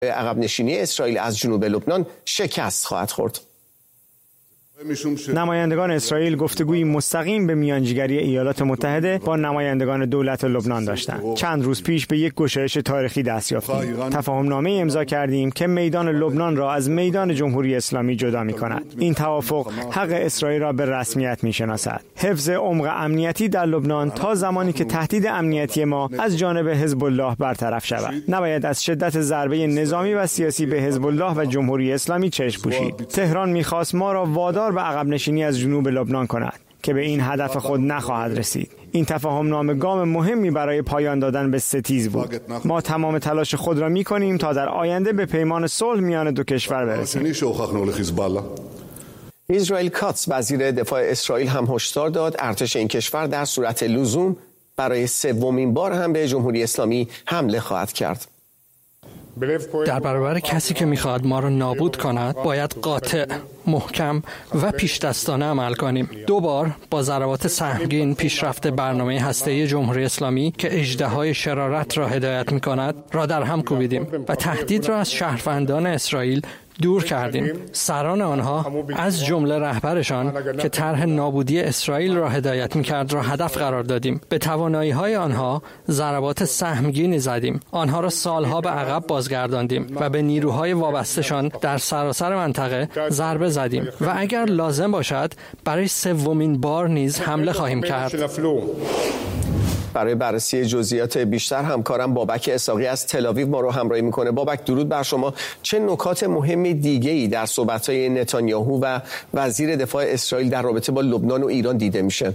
عقب نشینی اسرائیل از جنوب لبنان شکست خواهد خورد. نمایندگان اسرائیل گفتگوی مستقیم به میانجیگری ایالات متحده با نمایندگان دولت لبنان داشتند. چند روز پیش به یک گشایش تاریخی دست یافتیم. تفاهمنامه امضا کردیم که میدان لبنان را از میدان جمهوری اسلامی جدا می‌کند. این توافق حق اسرائیل را به رسمیت می‌شناسد. حفظ عمق امنیتی در لبنان تا زمانی که تهدید امنیتی ما از جانب حزب الله برطرف شود. نباید از شدت ضربه نظامی و سیاسی به حزب الله و جمهوری اسلامی چشم پوشید. تهران می‌خواست ما را وادار به عقب نشینی از جنوب لبنان کند که به این هدف خود نخواهد رسید. این تفاهمنامه گام مهمی برای پایان دادن به ستیز بود. ما تمام تلاش خود را می‌کنیم تا در آینده به پیمان صلح میان دو کشور برسیم. اسرائیل کاتس وزیر دفاع اسرائیل هم هشدار داد ارتش این کشور در صورت لزوم برای سومین بار هم به جمهوری اسلامی حمله خواهد کرد. در برابر کسی که می‌خواهد ما را نابود کند باید قاطع، محکم و پیش‌دستانه عمل کنیم. 2 بار با ضربات سهمگین پیشرفت برنامه هسته‌ای جمهوری اسلامی که اژدهای شرارت را هدایت می‌کند را در هم کوبیدیم و تهدید را از شهروندان اسرائیل دور کردیم. سران آنها از جمله رهبرشان که طرح نابودی اسرائیل را هدایت می‌کرد را هدف قرار دادیم. به توانایی‌های آنها ضربات سهمگینی زدیم. آنها را سالها به عقب بازگرداندیم و به نیروهای وابسته‌شان در سراسر منطقه ضربه زدیم و اگر لازم باشد برای سومین بار نیز حمله خواهیم کرد. برای بررسی جزئیات بیشتر همکارم بابک اسحاقی از تل‌آویو ما رو همراهی میکنه. بابک درود بر شما. چه نکات مهم دیگه‌ای در صحبت‌های نتانیاهو و وزیر دفاع اسرائیل در رابطه با لبنان و ایران دیده میشه؟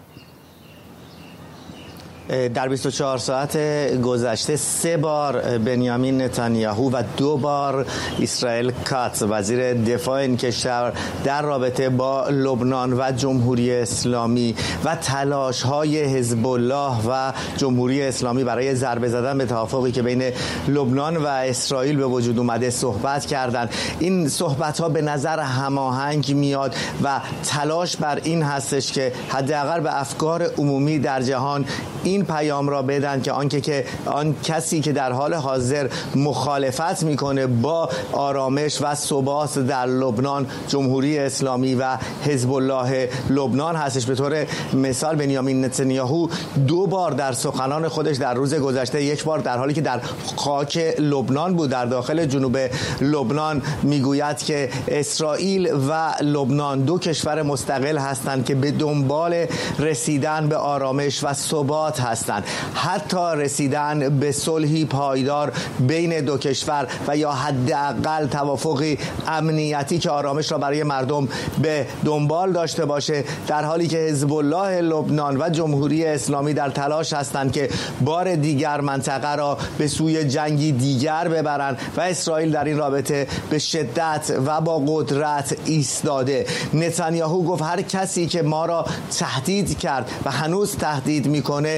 در 24 ساعت گذشته 3 بار بنیامین نتانیاهو و 2 بار اسرائیل کاتس وزیر دفاع این کشور در رابطه با لبنان و جمهوری اسلامی و تلاش‌های حزب الله و جمهوری اسلامی برای ضربه زدن به توافقی که بین لبنان و اسرائیل به وجود اومده صحبت کردند. این صحبت‌ها به نظر هماهنگ میاد و تلاش بر این هستش که حداقل به افکار عمومی در جهان این پیام را بدن که آن کسی که در حال حاضر مخالفت میکنه با آرامش و ثبات در لبنان جمهوری اسلامی و حزب الله لبنان هستش. به طور مثال بنیامین نتانیاهو 2 بار در سخنان خودش در روز گذشته، 1 بار در حالی که در خاک لبنان بود، در داخل جنوب لبنان، میگوید که اسرائیل و لبنان 2 کشور مستقل هستند که به دنبال رسیدن به آرامش و ثبات هستند، حتی رسیدن به صلحی پایدار بین 2 کشور و یا حداقل توافقی امنیتی که آرامش را برای مردم به دنبال داشته باشه، در حالی که حزب الله لبنان و جمهوری اسلامی در تلاش هستند که بار دیگر منطقه را به سوی جنگی دیگر ببرند و اسرائیل در این رابطه به شدت و با قدرت ایستاده. نتانیاهو گفت هر کسی که ما را تهدید کرد و هنوز تهدید میکنه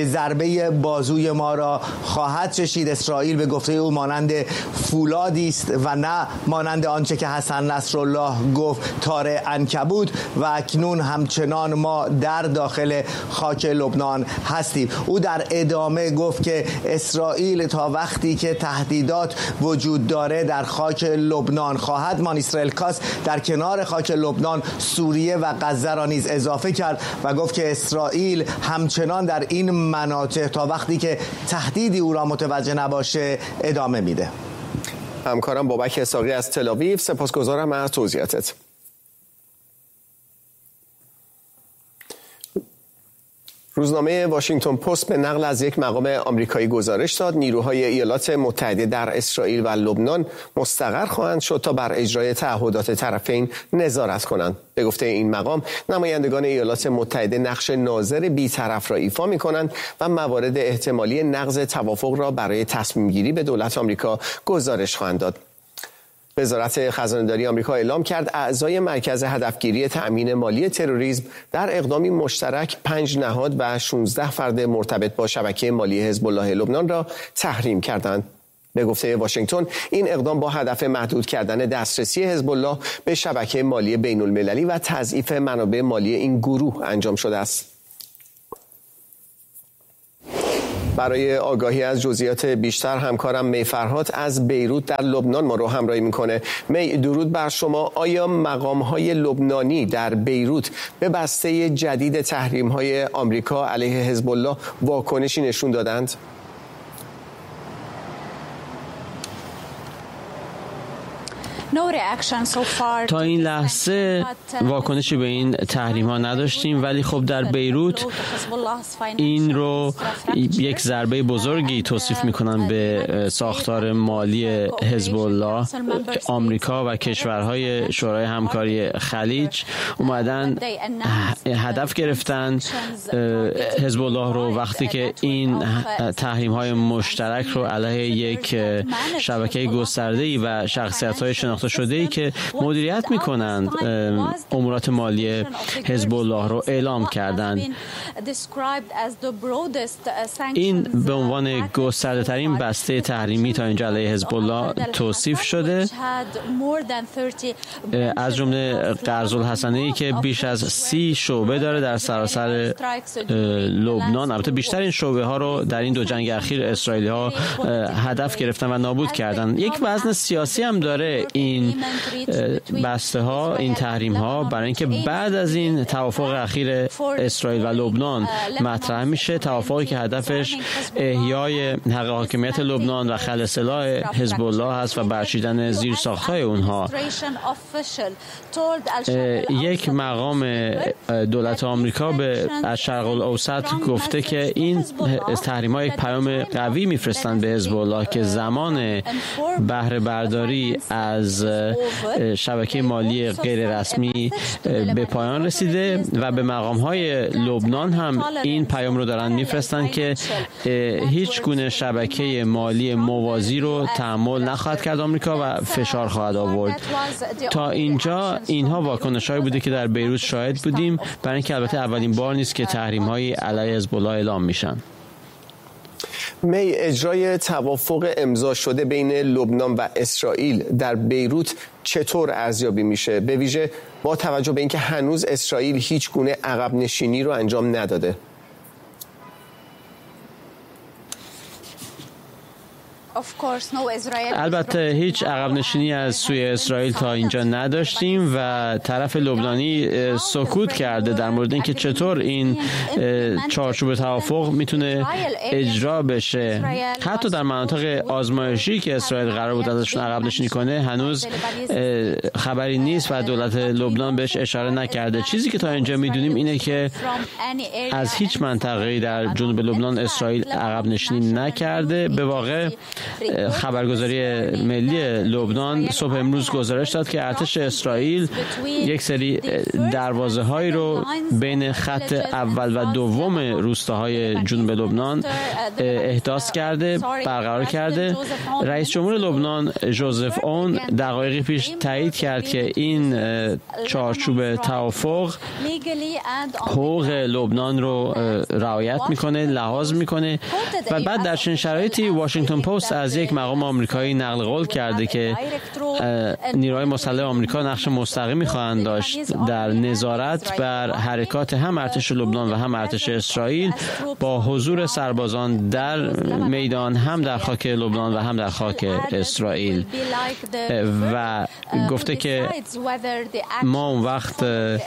ضربه بازوی ما را خواهد چشید. اسرائیل به گفته او مانند فولادی است و نه مانند آنچه که حسن نصرالله گفت تار عنکبوت، و اکنون همچنان ما در داخل خاک لبنان هستیم. او در ادامه گفت که اسرائیل تا وقتی که تهدیدات وجود داره در خاک لبنان خواهد ماند. اسرائیل کاتس در کنار خاک لبنان سوریه و غزه را نیز اضافه کرد و گفت که اسرائیل همچنان در این مناطق تا وقتی که تهدیدی او را متوجه نباشه ادامه میده. همکارم بابک اسحاقی از تل‌آویو، سپاسگزارم از توضیحاتت. روزنامه واشنگتن پست به نقل از یک مقام آمریکایی گزارش داد نیروهای ایالات متحده در اسرائیل و لبنان مستقر خواهند شد تا بر اجرای تعهدات طرفین نظارت کنند. به گفته این مقام نمایندگان ایالات متحده نقش ناظر بی‌طرف را ایفا می‌کنند و موارد احتمالی نقض توافق را برای تصمیم گیری به دولت آمریکا گزارش خواهند داد. وزارت خزانه‌داری آمریکا اعلام کرد اعضای مرکز هدفگیری تأمین مالی تروریسم در اقدامی مشترک 5 نهاد و 16 فرد مرتبط با شبکه مالی حزب الله لبنان را تحریم کردند. به گفته واشنگتن این اقدام با هدف محدود کردن دسترسی حزب الله به شبکه مالی بین المللی و تضعیف منابع مالی این گروه انجام شده است. برای آگاهی از جزئیات بیشتر همکارم می فرهاد از بیروت در لبنان ما رو همراهی میکنه. می، درود بر شما. آیا مقام‌های لبنانی در بیروت به بسته جدید تحریم‌های آمریکا علیه حزب الله واکنشی نشون دادند؟ تا این لحظه واکنشی به این تحریم ها نداشتیم، ولی خب در بیروت این رو یک ضربه بزرگی توصیف میکنن به ساختار مالی حزب الله. آمریکا و کشورهای شورای همکاری خلیج اومدن هدف گرفتن حزب الله رو وقتی که این تحریم های مشترک رو علیه یک شبکه گسترده‌ای و شخصیت‌های شناخته شده‌ای که مدیریت می‌کنند امورات مالی حزب الله رو اعلام کردند. این به عنوان گسترده‌ترین بسته تحریمی تا اینجا علیه حزب الله توصیف شده، از جمله قرض‌الحسنه‌ای که بیش از 30 شعبه داره در سراسر لبنان. البته بیشتر این شعبه ها رو در این دو جنگ اخیر اسرائیلی ها هدف گرفتن و نابود کردن. یک وزن سیاسی هم داره این بسته ها، این تحریم ها، برای اینکه بعد از این توافق اخیر اسرائیل و لبنان مطرح میشه، توافقی که هدفش احیای حق حاکمیت لبنان و خلع سلاح حزب الله هست و برچیدن زیر ساختهای اونها. یک مقام دولت آمریکا به شرق الاوسط گفته که این تحریم ها یک پیام قوی میفرستند به حزب الله که زمان بهره برداری از شبکه مالی غیر رسمی به پایان رسیده و به مقام های لبنان هم این پیام رو دارن میفرستن که هیچ گونه شبکه مالی موازی رو تحمل نخواهد کرد آمریکا و فشار خواهد آورد. تا اینجا اینها واکنش‌هایی بوده که در بیروت شاهد بودیم، برای اینکه البته اولین بار نیست که تحریم‌های علیه حزب الله اعلام میشن. می، اجرای توافق امضا شده بین لبنان و اسرائیل در بیروت چطور ارزیابی میشه، به ویژه با توجه به اینکه هنوز اسرائیل هیچ گونه عقب نشینی رو انجام نداده؟ البته هیچ عقب نشینی از سوی اسرائیل تا اینجا نداشتیم و طرف لبنانی سکوت کرده در مورد اینکه چطور این چارچوب توافق میتونه اجرا بشه. حتی در مناطق آزمایشی که اسرائیل قرار بود ازشون عقب نشینی کنه هنوز خبری نیست و دولت لبنان بهش اشاره نکرده. چیزی که تا اینجا میدونیم اینه که از هیچ منطقه‌ای در جنوب لبنان اسرائیل عقب نشینی نکرده. به واقع خبرگزاری ملی لبنان صبح امروز گزارش داد که ارتش اسرائیل یک سری دروازه‌هایی رو بین خط اول و دوم روستاهای جنوب لبنان احداث کرده، برقرار کرده. رئیس جمهور لبنان ژوزف اون دقایقی پیش تایید کرد که این چارچوب توافق حقوق لبنان رو رعایت میکنه، لحاظ میکنه و بعد در چنین شرایطی واشنگتن پست از یک مقام آمریکایی نقل قول کرده که نیروهای مسلح آمریکا نقش مستقیمی خواهند داشت در نظارت بر حرکات هم ارتش لبنان و هم ارتش اسرائیل با حضور سربازان در میدان، هم در خاک لبنان و هم در خاک اسرائیل. و گفته که ما اون وقت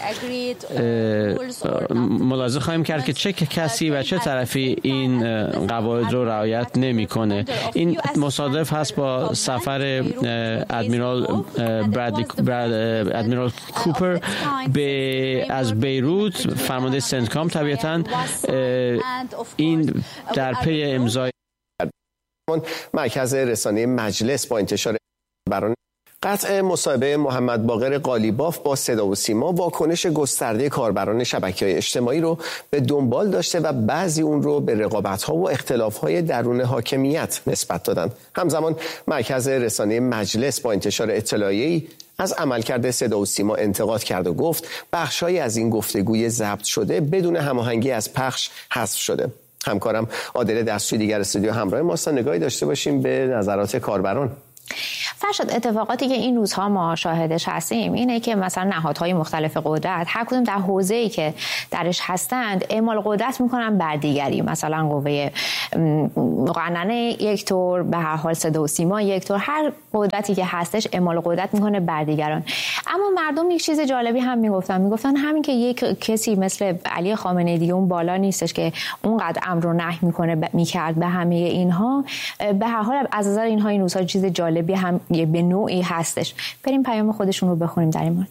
ملاحظه خواهیم کرد که چه کسی و چه طرفی این قواعد رو رعایت نمی‌کنه. این مصادف هست با سفر ادمیرال کوپر از بیروت، فرمانده سنتکام. طبیعتاً این در پی امضای مرکز رسانه مجلس با انتشار بران قطع مصاحبه محمد باقر قالیباف با صدا و سیما واکنش گسترده کاربران شبکه‌های اجتماعی رو به دنبال داشته و بعضی اون رو به رقابت‌ها و اختلاف‌های درون حاکمیت نسبت دادند. همزمان مرکز رسانه مجلس با انتشار اطلاعیه‌ای از عملکرد صدا و سیما انتقاد کرد و گفت بخش‌هایی از این گفتگوی ضبط شده بدون هماهنگی از پخش حذف شده. همکارم عادل دستوی دیگر استودیو همراه ماست تا نگاهی داشته باشیم به نظرات کاربران. فرشاد، اتفاقاتی که این روزها ما شاهدش هستیم اینه که مثلا نهادهای مختلف قدرت هر کدوم در حوزه‌ای که درش هستند اعمال قدرت میکنن بر دیگری. مثلا قوه مقننه یک طور، به هر حال صدا و سیما یک طور، هر قدرتی که هستش اعمال قدرت میکنه بر دیگران. اما مردم یک چیز جالبی هم میگفتن همین که یک کسی مثل علی خامنه‌ای دیگه اون بالا نیستش که اونقدر امر و نهی میکرد به همه اینها، به هر حال از نظر اینها این روزها چیز جالبی هم به نوعی هستش. بریم پیام خودشون رو بخونیم در این مورد.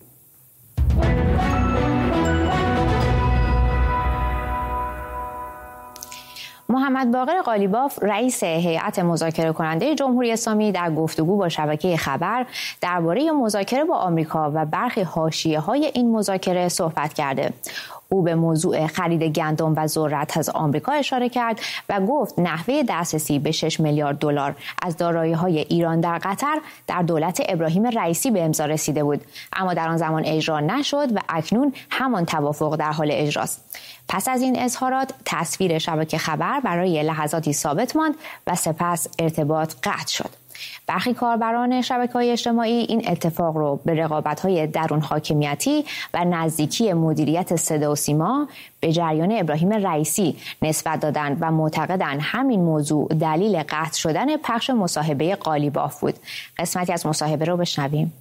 محمد باقر قالیباف رئیس هیئت مذاکره کننده جمهوری اسلامی در گفتگو با شبکه خبر درباره مذاکره با آمریکا و برخی حاشیه‌های این مذاکره صحبت کرده. او به موضوع خرید گندم و ذرت از آمریکا اشاره کرد و گفت نحوه دسترسی به 6 میلیارد دلار از دارایی‌های ایران در قطر در دولت ابراهیم رئیسی به امضا رسیده بود، اما در آن زمان اجرا نشد و اکنون همان توافق در حال اجراست. پس از این اظهارات تصویر شبکه خبر برای لحظاتی ثابت ماند و سپس ارتباط قطع شد. برخی کاربران شبکه‌های اجتماعی این اتفاق رو به رقابت‌های درون حاکمیتی و نزدیکی مدیریت صدا و سیما به جریان ابراهیم رئیسی نسبت دادند و معتقدند همین موضوع دلیل قطع شدن پخش مصاحبه قالیباف بود. قسمتی از مصاحبه رو بشنویم.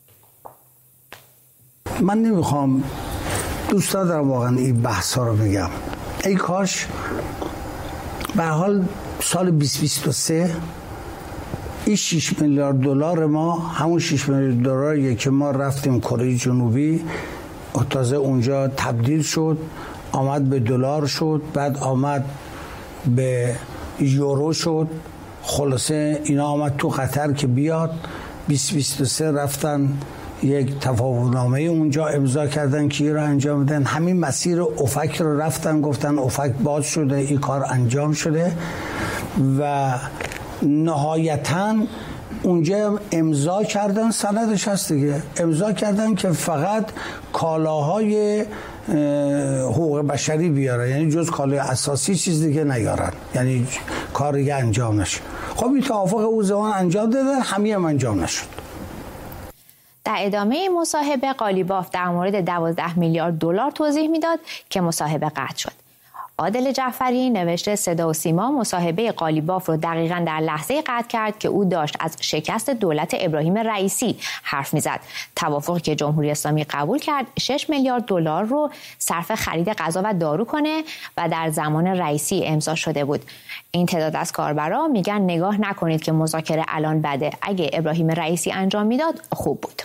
من نمیخوام، دوست دارم واقعا این بحث ها رو بگم. ای کاش به حال سال 2023 این 6 میلیارد دلار ما همون 6 میلیارد دلاریه که ما رفتیم کره جنوبی، تازه اونجا تبدیل شد، آمد به دلار شد، بعد آمد به یورو شد، خلاصه اینا آمد تو قطر که بیاد. 2023 رفتن یک تفاهمنامه اونجا امضا کردن که را انجام بدن. همین مسیر افک رو رفتن، گفتن افک باز شده، این کار انجام شده و نهایتاً اونجا امضا کردن، سندش هست دیگه، امضا کردن که فقط کالاهای حقوق بشری بیارن، یعنی جز کالای اساسی چیز دیگه نیارن، یعنی کاری انجام نشه. خب این توافق او زمان انجام دادن، هم انجام نشد. در ادامه مصاحبه قالیباف در مورد 12 میلیارد دلار توضیح میداد که مصاحبه قطع شد. عادل جعفری نوشته صدا و سیما مصاحبه قالیباف رو دقیقاً در لحظه قطع کرد که او داشت از شکست دولت ابراهیم رئیسی حرف میزد. توافقی که جمهوری اسلامی قبول کرد 6 میلیارد دلار رو صرف خرید غذا و دارو کنه و در زمان رئیسی امضا شده بود. این تعداد از کاربرا میگن نگاه نکنید که مذاکره الان بده، اگه ابراهیم رئیسی انجام میداد خوب بود.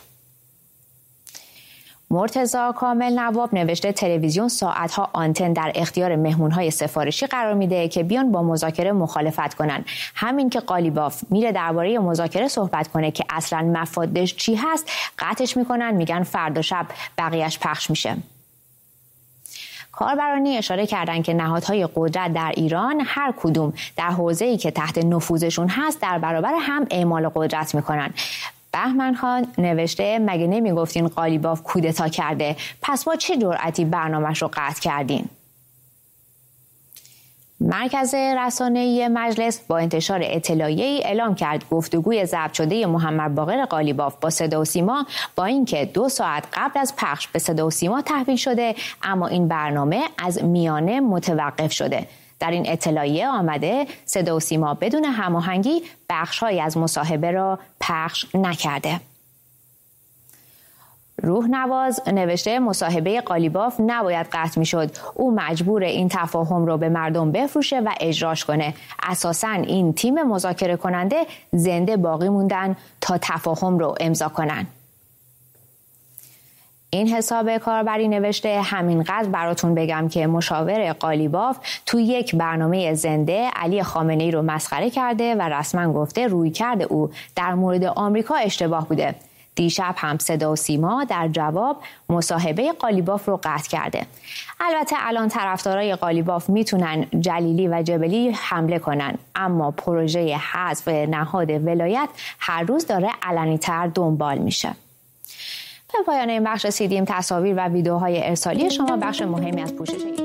مرتضی کامل نواب نوشته تلویزیون ساعتها آنتن در اختیار مهمونهای سفارشی قرار میده که بیان با مذاکره مخالفت کنن. همین که قالیباف میره درباره مذاکره صحبت کنه که اصلا مفادش چی هست قطعش میکنن، میگن فردا شب بقیهش پخش میشه. کاربرانی اشاره کردند که نهادهای قدرت در ایران هر کدوم در حوزه‌ای که تحت نفوذشون هست در برابر هم اعمال قدرت میکنن. بهمن خان نوشته مگه نمیگفتین قالیباف کودتا کرده، پس با چه جرأتی برنامه‌اش رو قطع کردین؟ مرکز رسانه‌ای مجلس با انتشار اطلاعیه‌ای اعلام کرد گفتگوی ضبط شده محمد باقر قالیباف با صدا و سیما با اینکه 2 ساعت قبل از پخش به صدا و سیما تحویل شده، اما این برنامه از میانه متوقف شده. در این اطلاعیه آمده صدا و سیما بدون هماهنگی بخش‌هایی از مصاحبه را پخش نکرده. روحنواز نوشته مصاحبه قالیباف نباید قطع میشد. او مجبور این تفاهم رو به مردم بفروشه و اجراش کنه. اساساً این تیم مذاکره کننده زنده باقی موندن تا تفاهم رو امضا کنن. این حساب کاربری نوشته همینقدر براتون بگم که مشاور قالیباف تو یک برنامه زنده علی خامنه‌ای رو مسخره کرده و رسما گفته رویکرد او در مورد آمریکا اشتباه بوده. دیشب هم صدا و سیما در جواب مصاحبه قالیباف رو قطع کرده. البته الان طرفدارای قالیباف میتونن جلیلی و جبلی حمله کنن، اما پروژه حذف نهاد ولایت هر روز داره علنی‌تر دنبال میشه. به پایان این بخش رسیدیم. تصاویر و ویدیوهای ارسالی شما بخش مهمی از پوشش